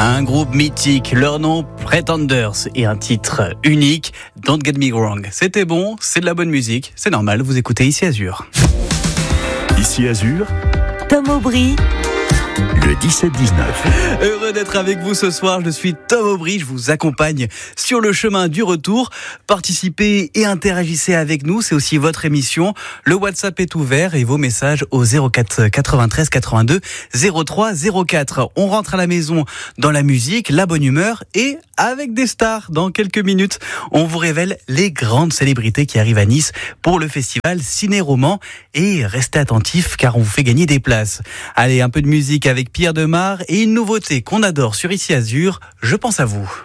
Un groupe mythique, leur nom Pretenders et un titre unique, Don't Get Me Wrong. C'était bon, c'est de la bonne musique, c'est normal, vous écoutez Ici Azur. Ici Azur, Tom Aubry, le 17-19. Heureux d'être avec vous ce soir, je suis Tom Aubry, je vous accompagne sur le chemin du retour. Participez et interagissez avec nous, c'est aussi votre émission. Le WhatsApp est ouvert et vos messages au 04 93 82 03 04. On rentre à la maison dans la musique, la bonne humeur et avec des stars. Dans quelques minutes, on vous révèle les grandes célébrités qui arrivent à Nice pour le festival Ciné-Roman. Et restez attentifs car on vous fait gagner des places. Allez, un peu de musique avec Pierre Demar et une nouveauté qu'on adore sur Ici Azur, Je pense à vous.